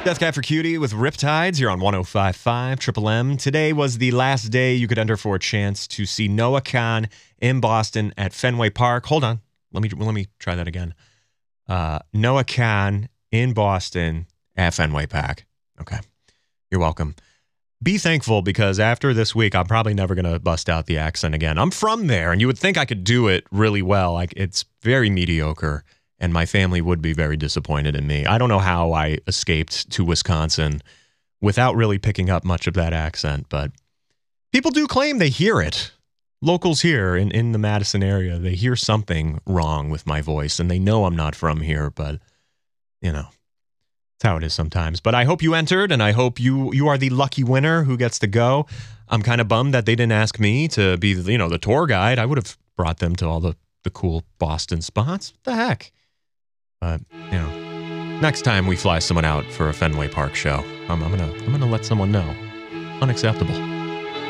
Death Cat for Cutie with Riptides here on 105.5 Triple M. Today was the last day you could enter for a chance to see Noah Kahan in Boston at Fenway Park. Hold on. Let me try that again. Noah Kahan in Boston at Fenway Park. Okay. You're welcome. Be thankful, because after this week, I'm probably never going to bust out the accent again. I'm from there, and you would think I could do it really well. Like, it's very mediocre, and my family would be very disappointed in me. I don't know how I escaped to Wisconsin without really picking up much of that accent, but people do claim they hear it. Locals here in the Madison area, they hear something wrong with my voice, and they know I'm not from here, but, you know, that's how it is sometimes. But I hope you entered, and I hope you are the lucky winner who gets to go. I'm kind of bummed that they didn't ask me to be, the tour guide. I would have brought them to all the cool Boston spots. What the heck? But, next time we fly someone out for a Fenway Park show, I'm gonna let someone know. Unacceptable.